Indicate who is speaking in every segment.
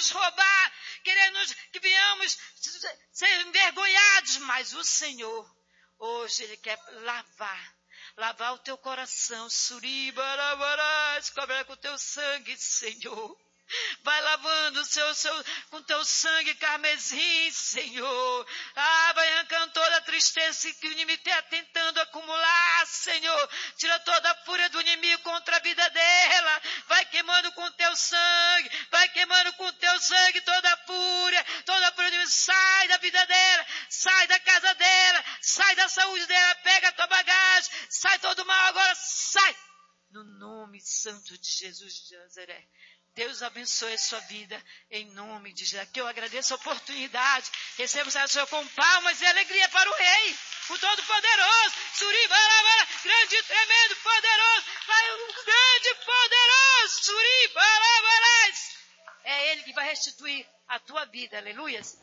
Speaker 1: nos roubar, querendo que venhamos ser envergonhados. Mas o Senhor, hoje, Ele quer lavar o teu coração. Suribarabarás, cobre com o teu sangue, Senhor. Vai lavando com teu sangue carmesim, Senhor. Vai arrancando toda a tristeza que o inimigo está tentando acumular, Senhor. Tira toda a fúria do inimigo contra a vida dela. Vai queimando com o teu sangue. Vai queimando com o teu sangue toda a fúria do inimigo. Sai da vida dela. Sai da casa dela. Sai da saúde dela. Pega a tua bagagem. Sai todo mal agora. Sai. No nome santo de Jesus de Nazaré. Deus abençoe a sua vida, em nome de Jesus. Que eu agradeço a oportunidade. Receba o Senhor com palmas e alegria para o Rei, o Todo-Poderoso. Suribarabara, grande e tremendo, poderoso. Vai o grande poderoso. Suribarabarás. É Ele que vai restituir a tua vida. Aleluias.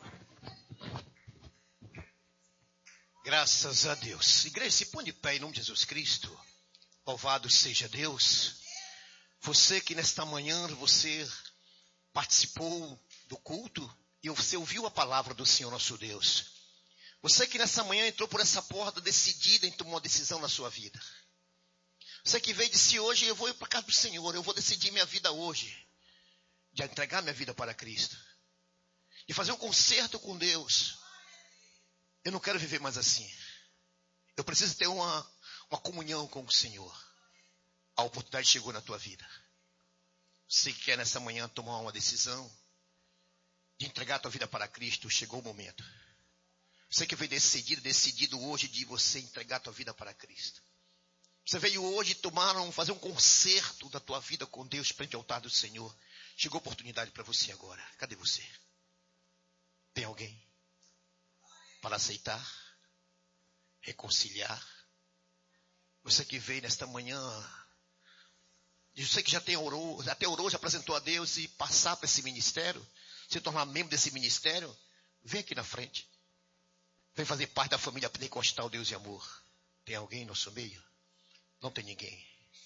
Speaker 2: Graças a Deus. Igreja, se põe de pé em nome de Jesus Cristo. Louvado seja Deus. Você que nesta manhã você participou do culto e você ouviu a palavra do Senhor nosso Deus. Você que nessa manhã entrou por essa porta decidida em tomar uma decisão na sua vida. Você que veio e disse hoje eu vou ir para a casa do Senhor, eu vou decidir minha vida hoje. De entregar minha vida para Cristo. De fazer um concerto com Deus. Eu não quero viver mais assim. Eu preciso ter uma comunhão com o Senhor. A oportunidade chegou na tua vida. Você que quer nessa manhã tomar uma decisão de entregar a tua vida para Cristo, chegou o momento. Você que veio decidido hoje de você entregar a tua vida para Cristo. Você veio hoje fazer um concerto da tua vida com Deus perante o altar do Senhor. Chegou a oportunidade para você agora. Cadê você? Tem alguém para aceitar? Reconciliar? Você que veio nesta manhã, você que já orou, já apresentou a Deus e passar para esse ministério, se tornar membro desse ministério, vem aqui na frente. Vem fazer parte da família pentecostal Deus e Amor. Tem alguém no nosso meio? Não tem ninguém.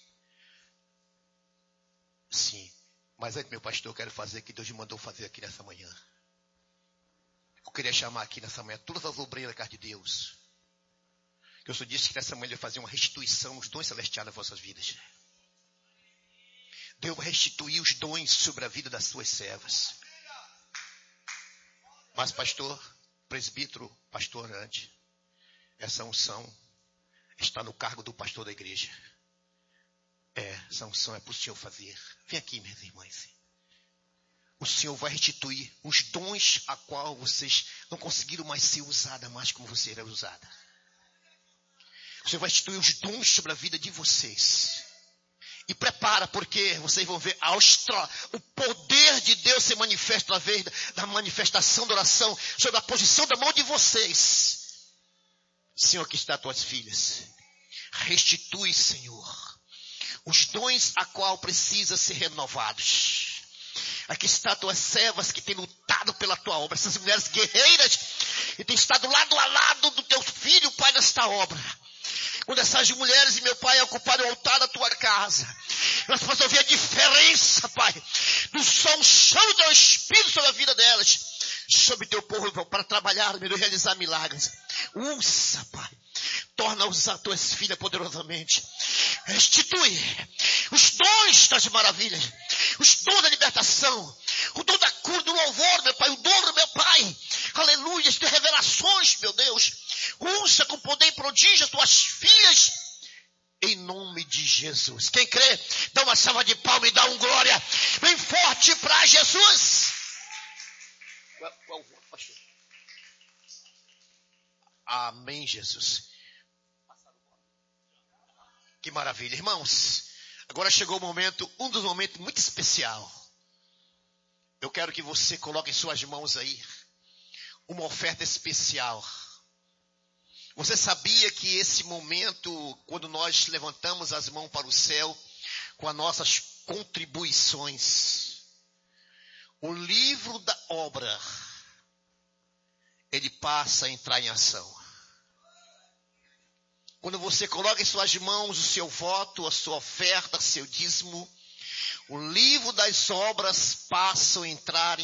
Speaker 2: Sim, mas antes, meu pastor, eu quero fazer o que Deus me mandou fazer aqui nessa manhã. Eu queria chamar aqui nessa manhã todas as obreiras da casa de Deus. Que eu só disse que nessa manhã ele vai fazer uma restituição dos dons celestiais das vossas vidas. Deus vai restituir os dons sobre a vida das suas servas. Mas pastor, presbítero, pastor orante, essa unção está no cargo do pastor da igreja. Essa unção é para o Senhor fazer. Vem aqui, minhas irmãs. O Senhor vai restituir os dons a qual vocês não conseguiram mais ser usada mais como você era usada. O Senhor vai restituir os dons sobre a vida de vocês. E prepara, porque vocês vão ver o poder de Deus se manifesta através da manifestação da oração, sobre a posição da mão de vocês. Senhor, aqui está tuas filhas. Restitui, Senhor, os dons a qual precisa ser renovados. Aqui está tuas servas que têm lutado pela tua obra. Essas mulheres guerreiras que têm estado lado a lado do teu filho, Pai, nesta obra. Quando essas mulheres e meu Pai ocuparam o altar da tua casa, nós podemos ouvir a diferença, Pai, do chão do teu Espírito sobre a vida delas, sobre teu povo, para trabalhar, realizar milagres. Usa, Pai. Torna a usar tuas filhas poderosamente. Restitui os dons das maravilhas, os dons da libertação, o dom da cura, do louvor, meu Pai, o dom do meu Pai. Aleluia, de revelações, meu Deus. Usa com poder e prodígio as tuas filhas, em nome de Jesus. Quem crê, dá uma salva de palmas e dá um glória bem forte para Jesus. Amém, Jesus. Que maravilha, irmãos. Agora chegou o momento, um dos momentos muito especial. Eu quero que você coloque em suas mãos aí uma oferta especial. Você sabia que esse momento, quando nós levantamos as mãos para o céu, com as nossas contribuições, o livro da obra, ele passa a entrar em ação. Quando você coloca em suas mãos o seu voto, a sua oferta, seu dízimo, o livro das obras passa a entrar em